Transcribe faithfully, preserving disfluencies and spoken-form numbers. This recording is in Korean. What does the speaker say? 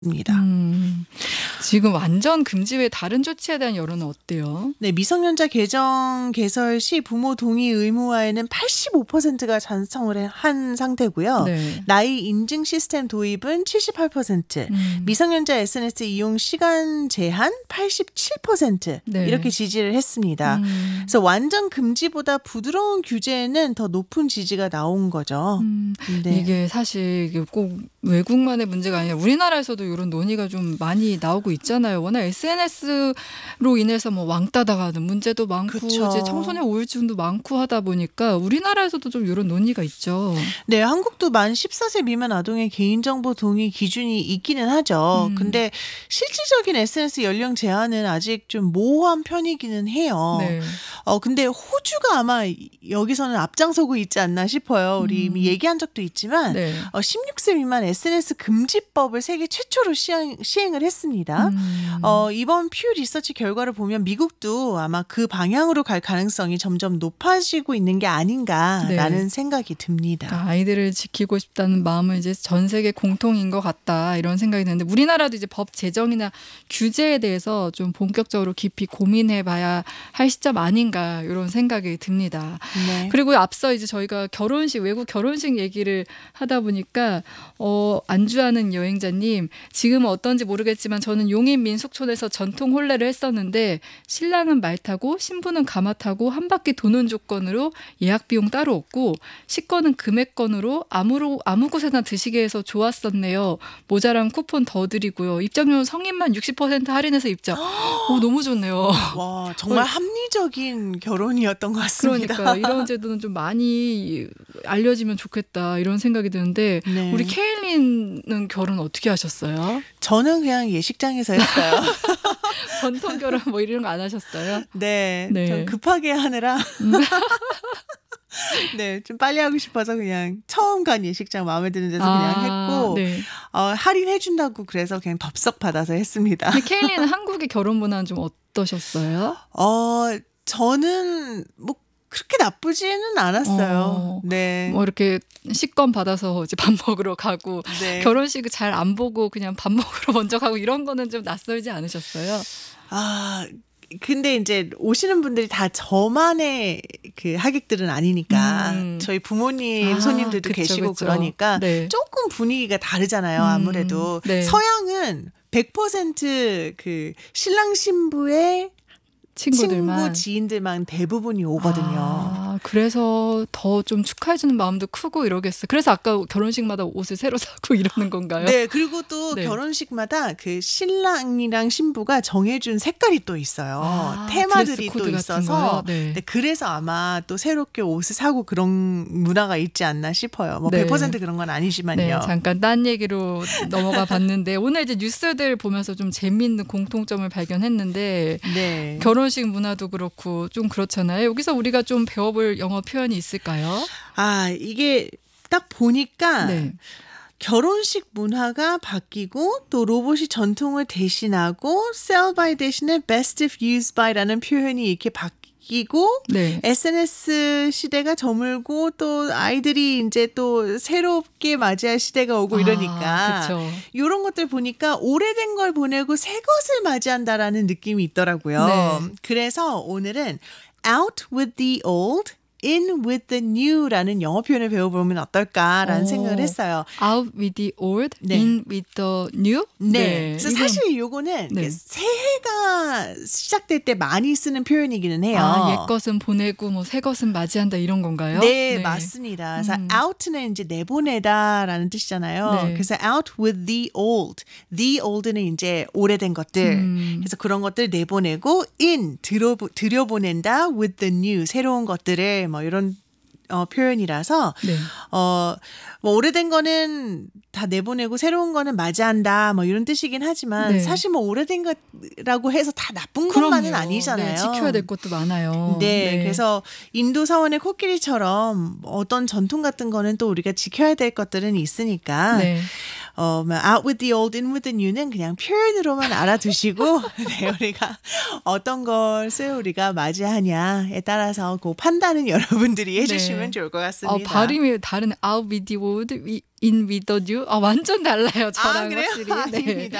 입니다. 음, 지금 완전 금지 외에 다른 조치에 대한 여론은 어때요? 네, 미성년자 계정 개설 시 부모 동의 의무화에는 팔십오 퍼센트가 찬성을 한 상태고요. 네. 나이 인증 시스템 도입은 칠십팔 퍼센트, 음. 미성년자 에스엔에스 이용 시간 제한 팔십칠 퍼센트 네. 이렇게 지지를 했습니다. 음. 그래서 완전 금지보다 부드러운 규제에는 더 높은 지지가 나온 거죠. 음, 네. 이게 사실 이게 꼭 외국만의 문제가 아니라 우리나라에서도 이런 논의가 좀 많이 나오고 있잖아요. 워낙 에스엔에스로 인해서 뭐 왕따 당하는 문제도 많고 그쵸. 이제 청소년 우울증도 많고 하다 보니까 우리나라에서도 좀 이런 논의가 있죠. 네, 한국도 만 열네 세 미만 아동의 개인정보 동의 기준이 있기는 하죠. 음. 근데 실질적인 에스엔에스 연령 제한은 아직 좀 모호한 편이기는 해요. 네. 어, 근데 호주가 아마 여기서는 앞장서고 있지 않나 싶어요. 우리 음. 이미 얘기한 적도 있지만 네. 어, 십육 세 미만 에스엔에스 금지법을 세계 최초로 시행, 시행을 했습니다. 음. 어, 이번 퓨 리서치 결과를 보면 미국도 아마 그 방향으로 갈 가능성이 점점 높아지고 있는 게 아닌가라는 네. 생각이 듭니다. 아이들을 지키고 싶다는 마음은 이제 전 세계 공통인 것 같다 이런 생각이 드는데 우리나라도 이제 법 제정이나 규제에 대해서 좀 본격적으로 깊이 고민해봐야 할 시점 아닌가 이런 생각이 듭니다. 네. 그리고 앞서 이제 저희가 결혼식 외국 결혼식 얘기를 하다 보니까 어, 안주하는 여행자님 지금은 어떤지 모르겠지만 저는 용인 민속촌에서 전통 혼례를 했었는데 신랑은 말 타고 신부는 가마 타고 한 바퀴 도는 조건으로 예약 비용 따로 없고 식권은 금액권으로 아무, 아무 곳에나 드시게 해서 좋았었네요. 모자랑 쿠폰 더 드리고요. 입장료 성인만 육십 퍼센트 할인해서 입장. 오, 너무 좋네요. 와, 정말 합리적인 결혼이었던 것 같습니다. 그러니까 이런 제도는 좀 많이 알려지면 좋겠다 이런 생각이 드는데 네. 우리 케일린은 결혼 어떻게 하셨어요? 저는 그냥 예식장에서 했어요. 전통 결혼 뭐 이런 거 안 하셨어요? 네, 네. 좀 급하게 하느라 네, 좀 빨리 하고 싶어서 그냥 처음 간 예식장 마음에 드는 데서 그냥 아, 했고 네. 어, 할인해준다고 그래서 그냥 덥석 받아서 했습니다. 근데 케일린은 한국의 결혼 문화는 좀 어떠셨어요? 어, 저는 뭐 그렇게 나쁘지는 않았어요. 어, 네. 뭐 이렇게 식권 받아서 이제 밥 먹으러 가고 네. 결혼식을 잘 안 보고 그냥 밥 먹으러 먼저 가고 이런 거는 좀 낯설지 않으셨어요? 아, 근데 이제 오시는 분들이 다 저만의 그 하객들은 아니니까 음. 저희 부모님 아, 손님들도 그쵸, 계시고 그쵸. 그러니까 네. 조금 분위기가 다르잖아요. 음, 아무래도 네. 서양은 백 퍼센트 그 신랑 신부의 친구들만. 친구 지인들만 대부분이 오거든요. 아, 그래서 더 좀 축하해주는 마음도 크고 이러겠어요. 그래서 아까 결혼식마다 옷을 새로 사고 이러는 건가요? 네, 그리고 또 네. 결혼식마다 그 신랑이랑 신부가 정해준 색깔이 또 있어요. 아, 테마들이 드레스 코드 또 같은 있어서 거요? 네. 네, 그래서 아마 또 새롭게 옷을 사고 그런 문화가 있지 않나 싶어요. 뭐 네. 백 퍼센트 그런 건 아니지만요. 네, 잠깐 딴 얘기로 넘어가 봤는데 오늘 이제 뉴스들 보면서 좀 재미있는 공통점을 발견했는데 네. 결혼식 문화도 그렇고 좀 그렇잖아요. 여기서 우리가 좀 배워볼 영어 표현이 있을까요? 아, 이게 딱 보니까 네. 결혼식 문화가 바뀌고 또 로봇이 전통을 대신하고 sell by 대신에 best if used by라는 표현이 이렇게 바뀌고 네. 에스엔에스 시대가 저물고 또 아이들이 이제 또 새롭게 맞이할 시대가 오고 이러니까 아, 그쵸. 이런 것들 보니까 오래된 걸 보내고 새 것을 맞이한다라는 느낌이 있더라고요. 네. 그래서 오늘은 out with the old, in with the new라는 영어 표현을 배워보면 어떨까라는 오. 생각을 했어요. Out with the old, 네. in with the new. 네. 그래서 이건- 사실 요거는 네. 새해가 시작될 때 많이 쓰는 표현이기는 해요. 아, 옛 것은 보내고 뭐 새 것은 맞이한다 이런 건가요? 네, 맞습니다. 그래서 음. out는 이제 내보내다라는 뜻이잖아요. 네. 그래서 out with the old. the old는 이제 오래된 것들. 음. 그래서 그런 것들 내보내고 in 들여 들여보낸다 with the new 새로운 것들을 뭐 이런 어, 표현이라서 네. 어, 뭐 오래된 거는 다 내보내고 새로운 거는 맞이한다 뭐 이런 뜻이긴 하지만 네. 사실 뭐 오래된 거라고 해서 다 나쁜 것만은 그럼요. 아니잖아요. 네, 지켜야 될 것도 많아요. 네, 그래서 인도 사원의 코끼리처럼 어떤 전통 같은 거는 또 우리가 지켜야 될 것들은 있으니까 네. 어, 뭐 out with the old, in with the new는 그냥 표현으로만 알아두시고 네, 우리가 어떤 것을 우리가 맞이하냐에 따라서 그 판단은 여러분들이 해주시면 네. 좋을 것 어, 같습니다. 발음이 다른 out with the old, in with the new. 아, 완전 달라요. 아, 저랑 그래요? 확실히. 네. 아닙니다.